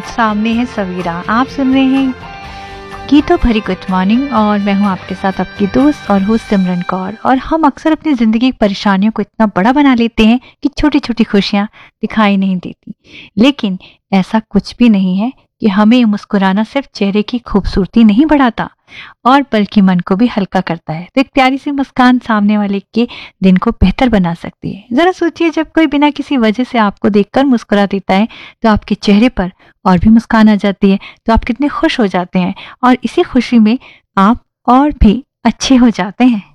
सामने है सवेरा। आप सुन रहे हैं गीतों भरी गुड मॉर्निंग और मैं हूं आपके साथ आपकी दोस्त और होस्ट सिमरन कौर। और हम अक्सर अपनी जिंदगी की परेशानियों को इतना बड़ा बना लेते हैं कि छोटी छोटी खुशियां दिखाई नहीं देती, लेकिन ऐसा कुछ भी नहीं है कि हमें मुस्कुराना सिर्फ चेहरे की खूबसूरती नहीं बढ़ाता और बल्कि मन को भी हल्का करता है। तो एक प्यारी सी मुस्कान सामने वाले के दिन को बेहतर बना सकती है। जरा सोचिए, जब कोई बिना किसी वजह से आपको देखकर मुस्कुरा देता है तो आपके चेहरे पर और भी मुस्कान आ जाती है, तो आप कितने खुश हो जाते हैं और इसी खुशी में आप और भी अच्छे हो जाते हैं।